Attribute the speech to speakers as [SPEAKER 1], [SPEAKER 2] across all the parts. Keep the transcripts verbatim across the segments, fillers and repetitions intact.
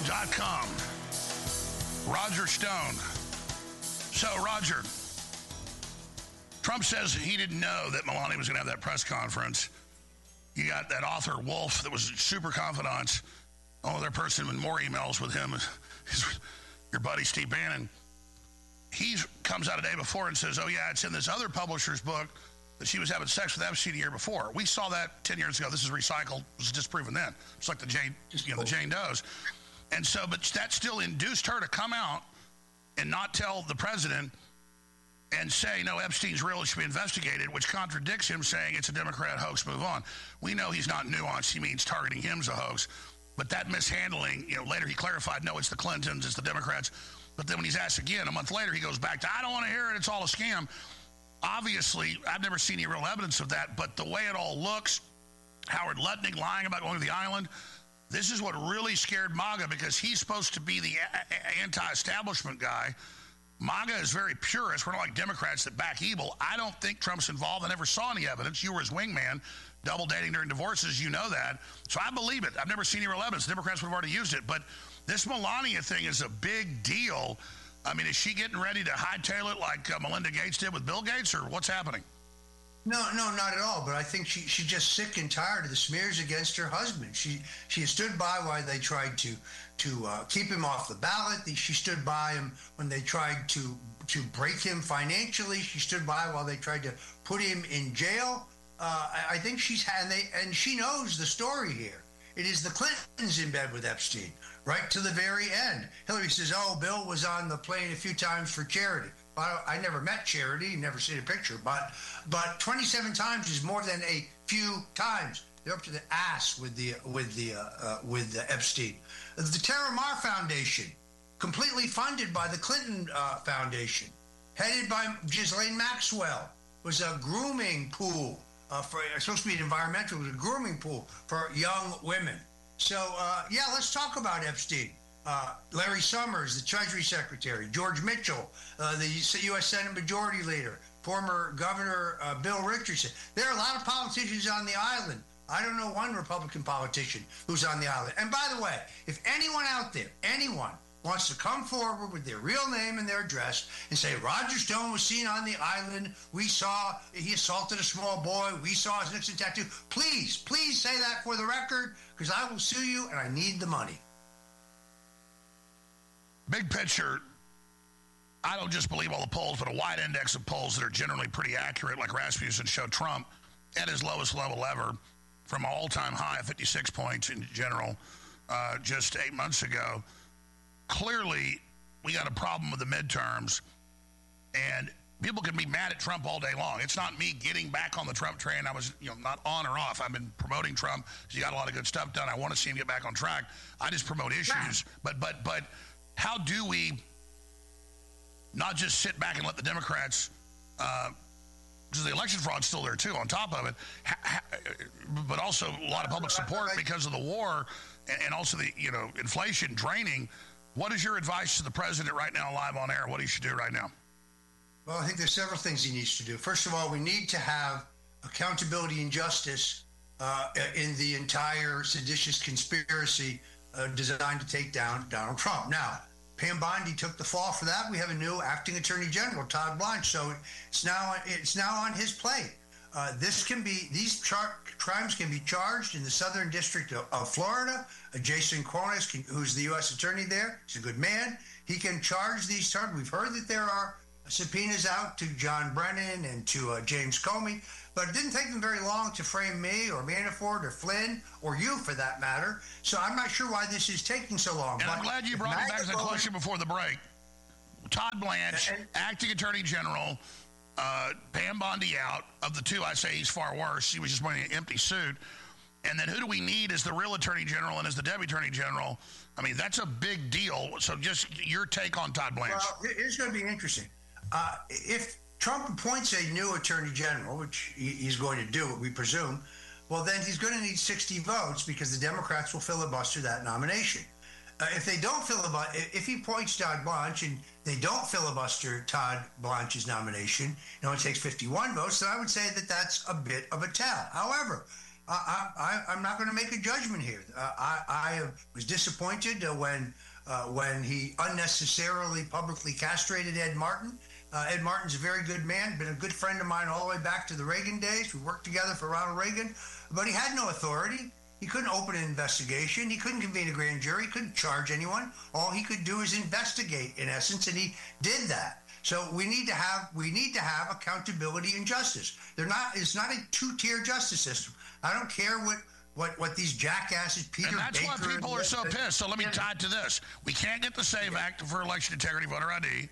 [SPEAKER 1] dot com. Roger Stone. So, Roger, Trump says he didn't know that Melania was going to have that press conference. You got that author, Wolf, that was super confidant. Only other person with more emails with him is your buddy, Steve Bannon. He comes out a day before and says, oh, yeah, it's in this other publisher's book that she was having sex with Epstein a year before. We saw that ten years ago. This is recycled. It was disproven then. It's like the Jane, you know, the Jane Does. And so, but that still induced her to come out and not tell the president and say, no, Epstein's real, it should be investigated, which contradicts him saying it's a Democrat hoax, move on. We know he's not nuanced. He means targeting him's a hoax. But that mishandling, you know, later he clarified, no, it's the Clintons, it's the Democrats. But then when he's asked again, a month later, he goes back to, I don't want to hear it, it's all a scam. Obviously, I've never seen any real evidence of that, but the way it all looks, Howard Lutnick lying about going to the island, this is what really scared MAGA, because he's supposed to be the a- anti-establishment guy. MAGA is very purist. We're not like Democrats that back evil. I don't think Trump's involved. I never saw any evidence. You were his wingman, double dating during divorces. You know that. So I believe it. I've never seen any real evidence. Democrats would have already used it. But this Melania thing is a big deal. I mean, is she getting ready to hightail it like uh, Melinda Gates did with Bill Gates, or what's happening?
[SPEAKER 2] No, no, not at all. But I think she she's just sick and tired of the smears against her husband. She she stood by while they tried to to uh, keep him off the ballot. She stood by him when they tried to to break him financially. She stood by while they tried to put him in jail. Uh, I, I think she's had, and, they, and she knows the story here. It is the Clintons in bed with Epstein, right to the very end. Hillary says, oh, Bill was on the plane a few times for charity. Well, I never met Charity, never seen a picture, but but twenty-seven times is more than a few times. They're up to the ass with the with the uh, uh, with the Epstein. The Tara Mar Foundation, completely funded by the Clinton uh, Foundation, headed by Ghislaine Maxwell, was a grooming pool uh, for it's supposed to be an environmental, it was a grooming pool for young women. So uh, yeah, let's talk about Epstein. Uh, Larry Summers, the Treasury Secretary, George Mitchell, uh, the U S Senate Majority Leader, former Governor uh, Bill Richardson. There are a lot of politicians on the island. I don't know one Republican politician who's on the island. And by the way, if anyone out there, anyone, wants to come forward with their real name and their address and say, Roger Stone was seen on the island, we saw he assaulted a small boy, we saw his Nixon tattoo, please, please say that for the record, because I will sue you and I need the money.
[SPEAKER 1] Big picture, I don't just believe all the polls, but a wide index of polls that are generally pretty accurate, like Rasmussen showed Trump at his lowest level ever, from an all-time high of fifty-six points in general uh, just eight months ago. Clearly, we got a problem with the midterms, and people can be mad at Trump all day long. It's not me getting back on the Trump train. I was, you know, not on or off. I've been promoting Trump. He got a lot of good stuff done. I want to see him get back on track. I just promote issues, but but but. How do we not just sit back and let the Democrats, uh, because the election fraud's still there too, on top of it, ha- ha- but also a lot of public support because of the war and, and also the, you know, inflation draining. What is your advice to the president right now, live on air? What he should do right now?
[SPEAKER 2] Well, I think there's several things he needs to do. First of all, we need to have accountability and justice uh, in the entire seditious conspiracy Uh, designed to take down Donald Trump. Now, Pam Bondi took the fall for that. We have a new acting attorney general, Todd Blanche. So it's now it's now on his plate. Uh, this can be these char- crimes can be charged in the Southern District of, of Florida. Uh, Jason Cornes, can, who's the U S attorney there, he's a good man. He can charge these charges. We've heard that there are subpoenas out to John Brennan and to uh, James Comey, but it didn't take them very long to frame me or Manafort or Flynn or you, for that matter. So I'm not sure why this is taking so long.
[SPEAKER 1] And
[SPEAKER 2] but
[SPEAKER 1] I'm glad you brought me back to the question before the break. Todd Blanche, and, acting attorney general, uh, Pam Bondi out. Of the two, I say he's far worse. He was just wearing an empty suit. And then who do we need as the real attorney general and as the deputy attorney general? I mean, that's a big deal. So just your take on Todd Blanche.
[SPEAKER 2] Well, it's going to be interesting. Uh, if Trump appoints a new attorney general, which he's going to do, we presume, well, then he's going to need sixty votes because the Democrats will filibuster that nomination. Uh, if they don't filibuster, if he appoints Todd Blanche and they don't filibuster Todd Blanche's nomination, it only takes fifty-one votes, then I would say that that's a bit of a tell. However, I, I, I'm not going to make a judgment here. Uh, I, I was disappointed uh, when uh, when he unnecessarily publicly castrated Ed Martin. Uh, Ed Martin's a very good man, been a good friend of mine all the way back to the Reagan days. We worked together for Ronald Reagan, but he had no authority. He couldn't open an investigation. He couldn't convene a grand jury. He couldn't charge anyone. All he could do is investigate, in essence, and he did that. So we need to have we need to have accountability and justice. They're not. It's not a two-tier justice system. I don't care what what, what these jackasses, Peter
[SPEAKER 1] And that's
[SPEAKER 2] Baker,
[SPEAKER 1] why people are so
[SPEAKER 2] and,
[SPEAKER 1] pissed. So let me tie it to this: we can't get the SAVE
[SPEAKER 2] Yeah.
[SPEAKER 1] Act for election integrity, voter I D.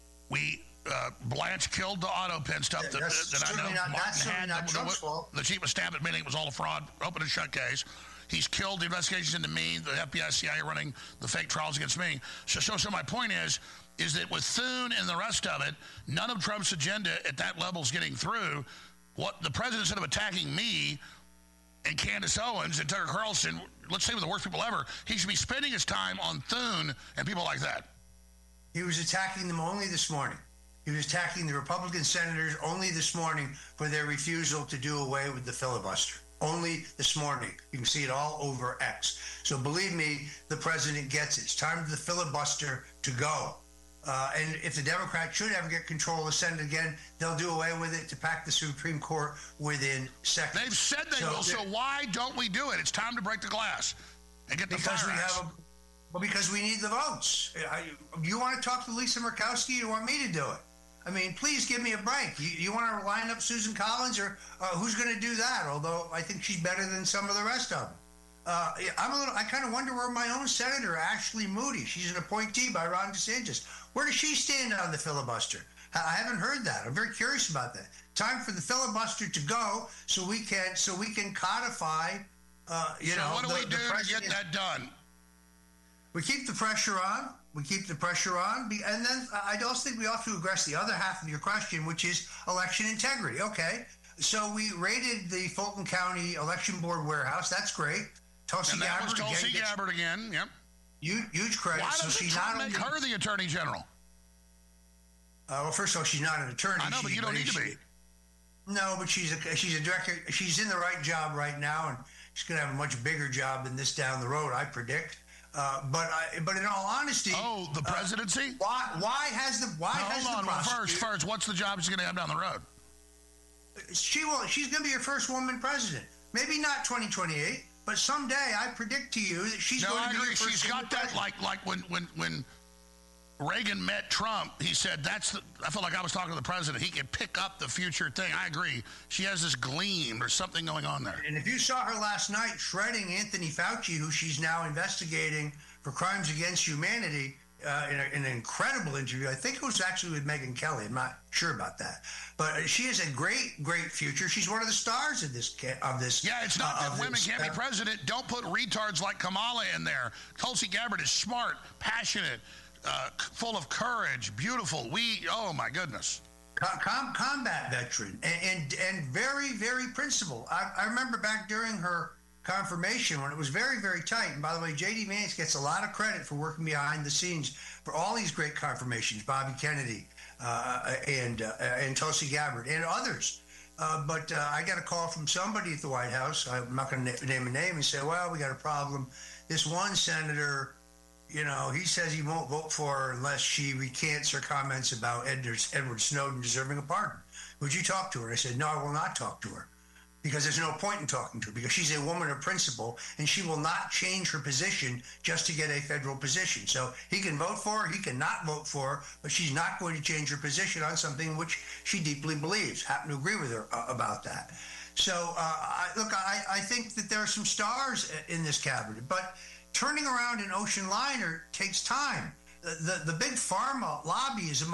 [SPEAKER 1] We uh, Blanche killed the auto pen stuff
[SPEAKER 2] Yeah,
[SPEAKER 1] that,
[SPEAKER 2] that's
[SPEAKER 1] that I know
[SPEAKER 2] certainly not-
[SPEAKER 1] Martin
[SPEAKER 2] that's certainly
[SPEAKER 1] had.
[SPEAKER 2] not
[SPEAKER 1] the,
[SPEAKER 2] Trump's
[SPEAKER 1] the,
[SPEAKER 2] fault.
[SPEAKER 1] the chief of staff admitting it was all a fraud, open and shut case. He's killed the investigations into me, the F B I, C I A running the fake trials against me. So, so, so my point is, is that with Thune and the rest of it, none of Trump's agenda at that level is getting through. What the president, instead of attacking me and Candace Owens and Tucker Carlson, let's say we're the worst people ever, he should be spending his time on Thune and people like that.
[SPEAKER 2] He was attacking them only this morning. He was attacking the Republican senators only this morning for their refusal to do away with the filibuster. Only this morning. You can see it all over X. So believe me, the president gets it. It's time for the filibuster to go. Uh, and if the Democrats should ever get control of the Senate again, they'll do away with it to pack the Supreme Court within seconds.
[SPEAKER 1] They've said they
[SPEAKER 2] So
[SPEAKER 1] will, so
[SPEAKER 2] they're-
[SPEAKER 1] why don't we do it? It's time to break the glass and get the
[SPEAKER 2] Because
[SPEAKER 1] fire
[SPEAKER 2] we
[SPEAKER 1] axe.
[SPEAKER 2] have a, well, because we need the votes. I, you want to talk to Lisa Murkowski? You want me to do it? I mean, please give me a break. You, you want to line up Susan Collins, or uh, who's going to do that? Although I think she's better than some of the rest of them. Uh, I'm a little. I kind of wonder where my own senator, Ashley Moody, she's an appointee by Ron DeSantis. Where does she stand on the filibuster? I haven't heard that. I'm very curious about that. Time for the filibuster to go, so we can so we can codify. Uh, you
[SPEAKER 1] So
[SPEAKER 2] know,
[SPEAKER 1] what do
[SPEAKER 2] the,
[SPEAKER 1] we
[SPEAKER 2] the
[SPEAKER 1] do to get
[SPEAKER 2] president-
[SPEAKER 1] that done?
[SPEAKER 2] We keep the pressure on. We keep the pressure on. Be- And then I also think we ought to address the other half of your question, which is election integrity. Okay. So we raided the Fulton County Election Board warehouse. That's great. Tulsi
[SPEAKER 1] And that
[SPEAKER 2] Gabbard
[SPEAKER 1] was Tulsi
[SPEAKER 2] again gets
[SPEAKER 1] Gabbard again. Yep.
[SPEAKER 2] huge, huge credit.
[SPEAKER 1] Why
[SPEAKER 2] so
[SPEAKER 1] doesn't
[SPEAKER 2] she
[SPEAKER 1] Trump
[SPEAKER 2] not
[SPEAKER 1] make
[SPEAKER 2] only,
[SPEAKER 1] her the attorney general?
[SPEAKER 2] Uh, well, first of all, she's not an attorney.
[SPEAKER 1] I know, but
[SPEAKER 2] She-
[SPEAKER 1] you don't need to
[SPEAKER 2] she-
[SPEAKER 1] be.
[SPEAKER 2] No, but she's a she's a director. She's in the right job right now, and she's going to have a much bigger job than this down the road, I predict. Uh, but I, but in all honesty,
[SPEAKER 1] Oh, the
[SPEAKER 2] uh,
[SPEAKER 1] presidency?
[SPEAKER 2] why why has the why
[SPEAKER 1] No,
[SPEAKER 2] has
[SPEAKER 1] hold
[SPEAKER 2] the
[SPEAKER 1] on. Well, first,
[SPEAKER 2] prosecutor-
[SPEAKER 1] first, what's the job she's going to have down the road?
[SPEAKER 2] She will. She's going to be your first woman president. Maybe not twenty twenty-eight, but someday I predict to you that she's
[SPEAKER 1] No,
[SPEAKER 2] going
[SPEAKER 1] I
[SPEAKER 2] to be
[SPEAKER 1] agree.
[SPEAKER 2] your first
[SPEAKER 1] She's
[SPEAKER 2] woman
[SPEAKER 1] got that,
[SPEAKER 2] president.
[SPEAKER 1] like like when when when Reagan met Trump, he said, that's the, I felt like I was talking to the president. He could pick up the future thing. I agree. She has this gleam. There's something going on there.
[SPEAKER 2] And if you saw her last night shredding Anthony Fauci, who she's now investigating for crimes against humanity, uh, in, a, in an incredible interview. I think it was actually with Megyn Kelly. I'm not sure about that, but she has a great, great future. She's one of the stars of this. ca- Of this.
[SPEAKER 1] Yeah, it's not
[SPEAKER 2] uh,
[SPEAKER 1] that
[SPEAKER 2] of
[SPEAKER 1] women
[SPEAKER 2] this,
[SPEAKER 1] can't be
[SPEAKER 2] uh,
[SPEAKER 1] president. Don't put retards like Kamala in there. Tulsi Gabbard is smart, passionate, uh, c- full of courage, beautiful. We, oh my goodness.
[SPEAKER 2] Com- combat veteran and, and and very very principled. I, I remember back during her confirmation when it was very very tight. And by the way, J D Vance gets a lot of credit for working behind the scenes for all these great confirmations. Bobby Kennedy uh, and uh, and Tulsi Gabbard and others. Uh, but uh, I got a call from somebody at the White House. I'm not going to na- name a name and say, well, we got a problem. This one senator, you know, he says he won't vote for her unless she recants her comments about Edward, Edward Snowden deserving a pardon. Would you talk to her? I said, no, I will not talk to her because there's no point in talking to her because she's a woman of principle and she will not change her position just to get a federal position. So he can vote for her, he can not vote for her, but she's not going to change her position on something which she deeply believes. Happen to agree with her uh, about that. So, uh, I, look, I, I think that there are some stars in this cabinet, but turning around an ocean liner takes time. The, the, the big pharma lobby is a